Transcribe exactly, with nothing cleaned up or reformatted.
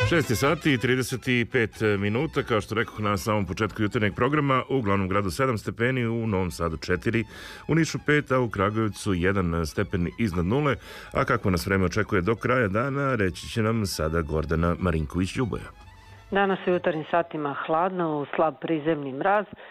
šest sati i trideset pet minuta, kao što rekoh na samom početku jutarnjeg programa, u glavnom gradu sedam stepeni, u Novom Sadu četiri, u Nišu pet, a u Kragujevcu jedan stepen iznad nule. A kako nas vreme očekuje do kraja dana, reći će nam sada Gordana Marinković-Ljuboja. Danas u jutarnjim satima hladno, u slab prizemni mraz,